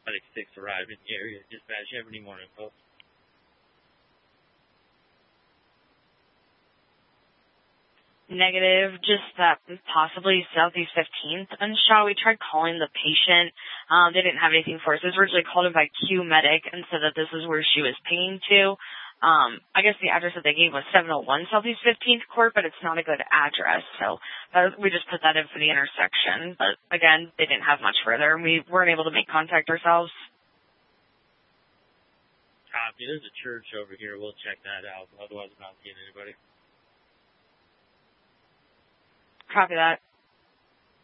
Medic 6 arrived in the area. Dispatch, you have any more info? Negative, just that possibly Southeast 15th and Shaw. We tried calling the patient. They didn't have anything for us. It was originally called in by Q Medic and said that this is where she was pinging to. I guess the address that they gave was 701 Southeast 15th Court, but it's not a good address. So we just put that in for the intersection. But again, they didn't have much further. We weren't able to make contact ourselves. Copy. There's a church over here. We'll check that out. Otherwise, I'm not seeing anybody. Copy that.